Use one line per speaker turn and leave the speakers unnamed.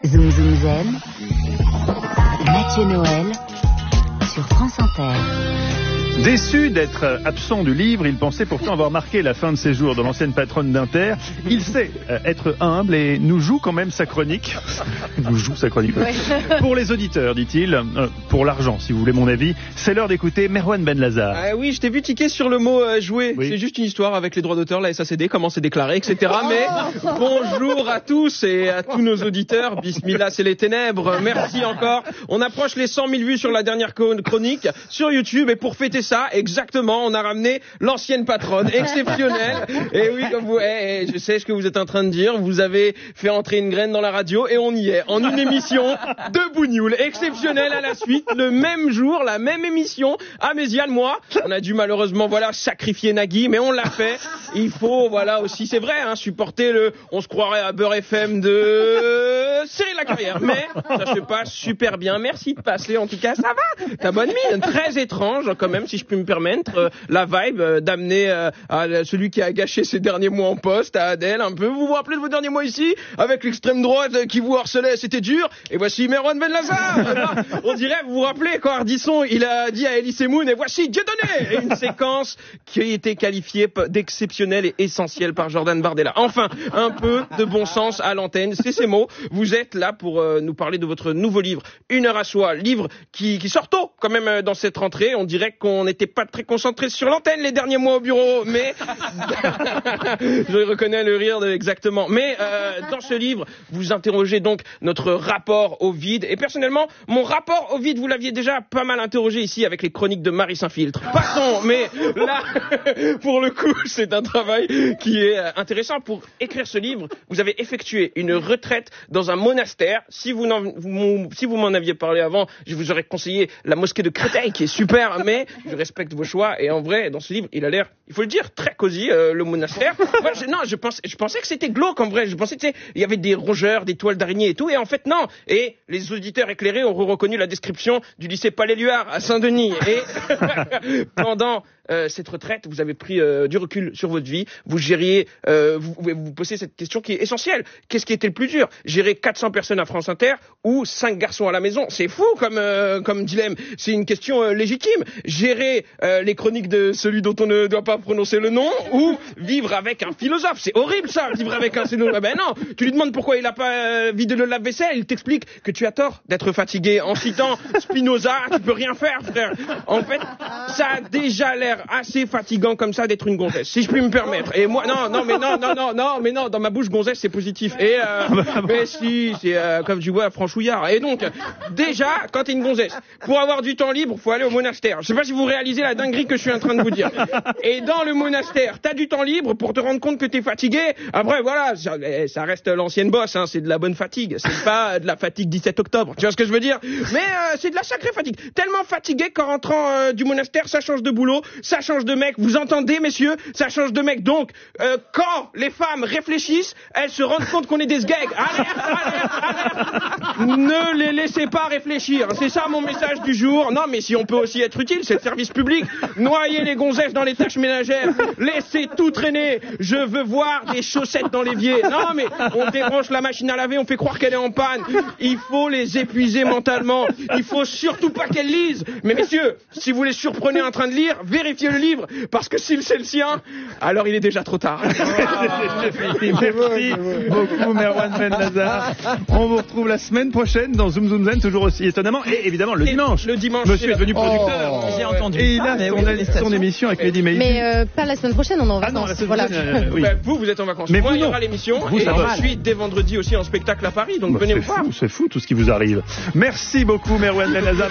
Zoom Zoom Zen, Mathieu Noël sur France Inter.
Déçu d'être absent du livre, il pensait pourtant avoir marqué la fin de ses jours dans l'ancienne patronne d'Inter. Il sait être humble et nous joue quand même sa chronique. Nous joue sa chronique. Ouais. Pour les auditeurs, dit-il, pour l'argent, si vous voulez mon avis, c'est l'heure d'écouter Merwan Benlazar.
Oui, je t'ai vu tiquer sur le mot jouer. Oui. C'est juste une histoire avec les droits d'auteur, la SACD, comment c'est déclaré, etc. Mais bonjour à tous et à tous nos auditeurs. Bismillah, c'est les ténèbres. Merci encore. On approche les 100 000 vues sur la dernière chronique sur YouTube et pour fêter ça, exactement, on a ramené l'ancienne patronne exceptionnelle. Et oui, comme vous, je sais ce que vous êtes en train de dire. Vous avez fait entrer une graine dans la radio et on y est. En une émission de Bougnoul exceptionnelle à la suite, le même jour, la même émission à Méziane. Moi, on a dû malheureusement, sacrifier Nagui, mais on l'a fait. Il faut, aussi, c'est vrai, supporter on se croirait à Beurre FM de Cyril Lacarrière. Mais ça se passe super bien. Merci de passer. En tout cas, ça va. Ta bonne mine, très étrange quand même, si je peux me permettre, la vibe d'amener à celui qui a gâché ses derniers mois en poste, à Adèle un peu. Vous vous rappelez de vos derniers mois ici, avec l'extrême droite qui vous harcelait, c'était dur. Et voici Merwan Benlazar. On dirait, vous vous rappelez quand Ardisson il a dit à Elie Semoun, et voici Dieudonné. Et une séquence qui a été qualifiée d'exceptionnelle et essentielle par Jordan Bardella. Enfin, un peu de bon sens à l'antenne, c'est ces mots. Vous êtes là pour nous parler de votre nouveau livre, Une heure à soi, livre qui sort tôt quand même dans cette rentrée. On dirait qu'on n'était pas très concentré sur l'antenne les derniers mois au bureau, mais je reconnais le rire exactement. Mais dans ce livre, vous interrogez donc notre rapport au vide. Et personnellement, mon rapport au vide, vous l'aviez déjà pas mal interrogé ici avec les chroniques de Marie Saint-Filtre. Passons, mais là, pour le coup, c'est un travail qui est intéressant. Pour écrire ce livre, vous avez effectué une retraite dans un monastère. Si vous m'en aviez parlé avant, je vous aurais conseillé la mosquée de Créteil, qui est super, mais je respecte vos choix. Et en vrai, dans ce livre, il a l'air, il faut le dire, très cosy, le monastère. Moi, je pensais que c'était glauque, en vrai. Je pensais qu'il y avait des rongeurs, des toiles d'araignée et tout. Et en fait, non. Et les auditeurs éclairés ont reconnu la description du lycée Palais-Luard à Saint-Denis. Et pendant cette retraite, vous avez pris du recul sur votre vie. Vous gériez, vous posez cette question qui est essentielle. Qu'est-ce qui était le plus dur? Gérer 400 personnes à France Inter ou 5 garçons à la maison? C'est fou comme dilemme. C'est une question légitime. Gérer les chroniques de celui dont on ne doit pas prononcer le nom ou vivre avec un philosophe? C'est horrible ça, vivre avec un philosophe. Ben non, tu lui demandes pourquoi il a pas vidé le lave-vaisselle, il t'explique que tu as tort d'être fatigué. En citant Spinoza, tu peux rien faire, frère. En fait, ça a déjà l'air assez fatigant comme ça d'être une gonzesse, si je puis me permettre. Et moi, non, dans ma bouche, gonzesse, c'est positif. Et mais si, c'est comme tu vois, franchouillard. Et donc, déjà, quand t'es une gonzesse, pour avoir du temps libre, faut aller au monastère. Je sais pas si vous réalisez la dinguerie que je suis en train de vous dire. Et dans le monastère, t'as du temps libre pour te rendre compte que t'es fatigué. Après, voilà, ça reste l'ancienne bosse, c'est de la bonne fatigue. C'est pas de la fatigue 17 octobre. Tu vois ce que je veux dire? Mais c'est de la sacrée fatigue. Tellement fatigué qu'en rentrant du monastère, ça change de boulot, ça change de mec. Vous entendez, messieurs? Ça change de mec. Donc, quand les femmes réfléchissent, elles se rendent compte qu'on est des sgegs. Alerte. Ne les laissez pas réfléchir. C'est ça mon message du jour. Non, mais si on peut aussi être utile, c'est le service public. Noyez les gonzesses dans les tâches ménagères. Laissez tout traîner. Je veux voir des chaussettes dans l'évier. Non, mais on débranche la machine à laver, on fait croire qu'elle est en panne. Il faut les épuiser mentalement. Il faut surtout pas qu'elles lisent. Mais messieurs, si vous les surprenez en train de lire, vérifiez le livre. Parce que si c'est le sien, alors il est déjà trop tard.
Merci beaucoup Merwan Benlazar. On vous retrouve la semaine prochaine dans Zoom Zoom Zen, toujours aussi étonnamment. Et évidemment le dimanche. Monsieur est devenu producteur.
J'ai entendu.
Et il a son émission avec Lady May.
Mais pas la semaine prochaine, on est en vacances.
Non, la semaine prochaine, oui.
Vous êtes en vacances.
Mais
moi,
vous,
il y aura l'émission.
Vous,
et je suis dès vendredi aussi en spectacle à Paris. Donc venez me voir.
C'est fou tout ce qui vous arrive. Merci beaucoup Merwan Benlazar.